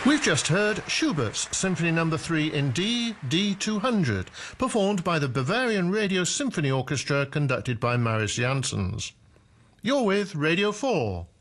We've just heard Schubert's Symphony No. 3 in D, D200, performed by the Bavarian Radio Symphony Orchestra, conducted by Marius Janssens. You're with Radio 4.